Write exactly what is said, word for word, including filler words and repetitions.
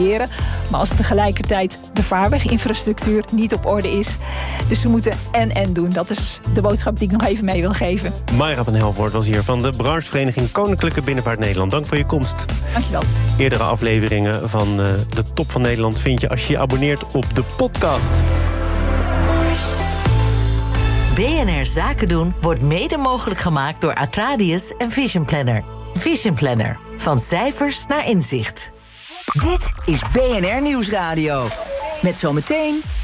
Maar als tegelijkertijd de vaarweginfrastructuur niet op orde is. Dus we moeten en-en doen. Dat is de boodschap die ik nog even mee wil geven. Mayra van Helvoort was hier van de branchevereniging Koninklijke Binnenvaart Nederland. Dank voor je komst. Dankjewel. Eerdere afleveringen van uh, de Top van Nederland vind je als je je abonneert op de podcast. B N R Zaken doen wordt mede mogelijk gemaakt door Atradius en Vision Planner. Vision Planner. Van cijfers naar inzicht. Dit is B N R Nieuwsradio. Met zometeen